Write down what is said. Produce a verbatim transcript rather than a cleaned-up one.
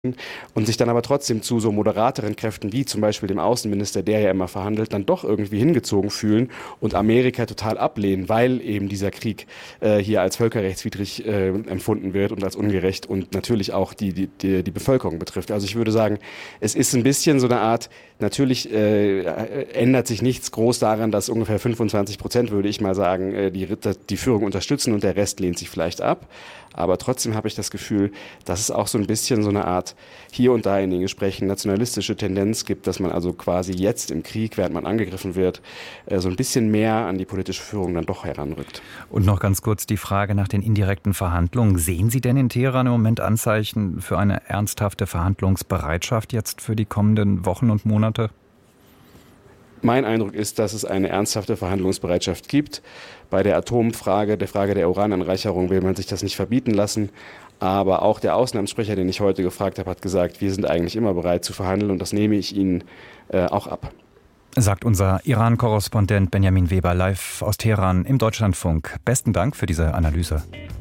und sich dann aber trotzdem zu so moderateren Kräften wie zum Beispiel dem Außenminister, der ja immer verhandelt, dann doch irgendwie hingezogen fühlen und Amerika total ablehnen, weil eben dieser Krieg äh, hier als völkerrechtswidrig äh, empfunden wird und als ungerecht und natürlich auch die, die, die, die Bevölkerung betrifft. Also ich würde sagen, es ist ein bisschen so eine Art, natürlich äh, ändert sich nichts groß daran, dass ungefähr fünfundzwanzig Prozent, würde ich mal sagen, äh, die, die Führung unterstützen und der Rest lehnt sich vielleicht ab. Aber trotzdem habe ich das Gefühl, dass es auch so ein bisschen so eine Art hier und da in den Gesprächen nationalistische Tendenz gibt, dass man also quasi jetzt im Krieg, während man angegriffen wird, so ein bisschen mehr an die politische Führung dann doch heranrückt. Und noch ganz kurz die Frage nach den indirekten Verhandlungen. Sehen Sie denn in Teheran im Moment Anzeichen für eine ernsthafte Verhandlungsbereitschaft jetzt für die kommenden Wochen und Monate? Mein Eindruck ist, dass es eine ernsthafte Verhandlungsbereitschaft gibt. Bei der Atomfrage, der Frage der Urananreicherung will man sich das nicht verbieten lassen. Aber auch der Außenamtssprecher, den ich heute gefragt habe, hat gesagt, wir sind eigentlich immer bereit zu verhandeln und das nehme ich Ihnen äh, auch ab. Sagt unser Iran-Korrespondent Benjamin Weber live aus Teheran im Deutschlandfunk. Besten Dank für diese Analyse.